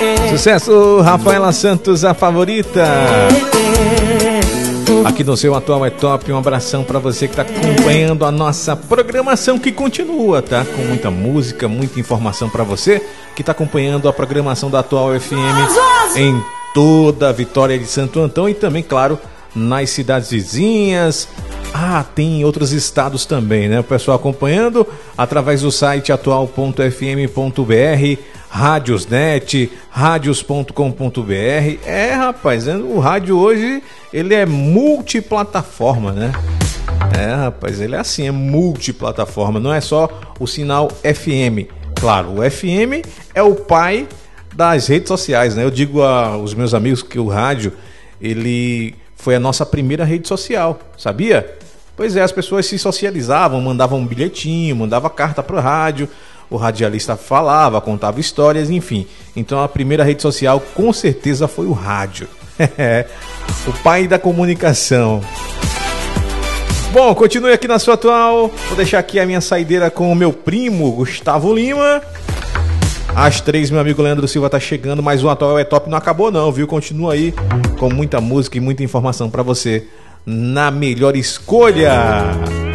Sucesso, Rafaela Santos, a favorita. Aqui no seu Atual é Top, um abração para você que está acompanhando a nossa programação que continua, tá? Com muita música, muita informação para você que está acompanhando a programação da Atual FM em toda a Vitória de Santo Antão e também, claro, nas cidades vizinhas. Tem outros estados também, né? O pessoal acompanhando através do site atual.fm.br, Rádiosnet, radios.com.br. Rapaz, o rádio hoje, ele é multiplataforma, né? Rapaz, ele é assim, é multiplataforma, não é só o sinal FM. Claro, o FM é o pai das redes sociais, né? Eu digo aos meus amigos que o rádio, ele foi a nossa primeira rede social, sabia? Pois é, as pessoas se socializavam, mandavam um bilhetinho, mandavam carta para o rádio, o radialista falava, contava histórias, enfim. Então a primeira rede social com certeza foi o rádio. O pai da comunicação. Bom, continue aqui na sua Atual. Vou deixar aqui a minha saideira com o meu primo, Gustavo Lima. Às 3, meu amigo Leandro Silva tá chegando, mas o Atual é Top não acabou não, viu? Continua aí com muita música e muita informação para você na melhor escolha.